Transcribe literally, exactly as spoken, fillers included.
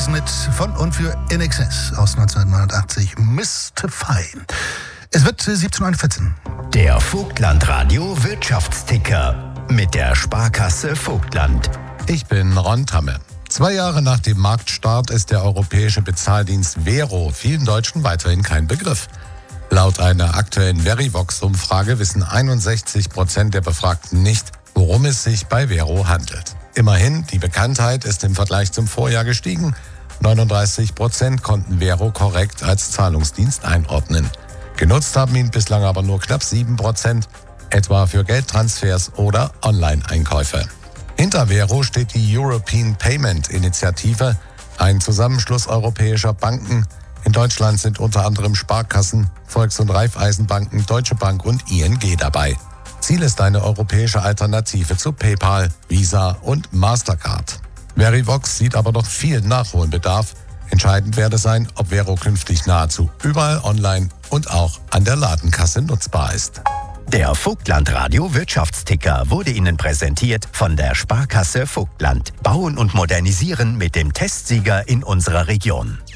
mit von und für I N X S aus neunzehnhundertneunundachtzig, Mister Fine. Es wird siebzehn Uhr vierzehn. Der Vogtland-Radio Wirtschaftsticker mit der Sparkasse Vogtland. Ich bin Ron Tamme. Zwei Jahre nach dem Marktstart ist der europäische Bezahldienst Vero vielen Deutschen weiterhin kein Begriff. Laut einer aktuellen Verivox-Umfrage wissen einundsechzig Prozent der Befragten nicht, worum es sich bei Vero handelt. Immerhin, die Bekanntheit ist im Vergleich zum Vorjahr gestiegen. neununddreißig Prozent konnten Vero korrekt als Zahlungsdienst einordnen. Genutzt haben ihn bislang aber nur knapp sieben Prozent, etwa für Geldtransfers oder Online-Einkäufe. Hinter Vero steht die European Payment Initiative, ein Zusammenschluss europäischer Banken. In Deutschland sind unter anderem Sparkassen, Volks- und Raiffeisenbanken, Deutsche Bank und I N G dabei. Ziel ist eine europäische Alternative zu PayPal, Visa und Mastercard. Verivox sieht aber noch viel Nachholbedarf. Entscheidend werde sein, ob Vero künftig nahezu überall online und auch an der Ladenkasse nutzbar ist. Der Vogtland-Radio Wirtschaftsticker wurde Ihnen präsentiert von der Sparkasse Vogtland. Bauen und modernisieren mit dem Testsieger in unserer Region.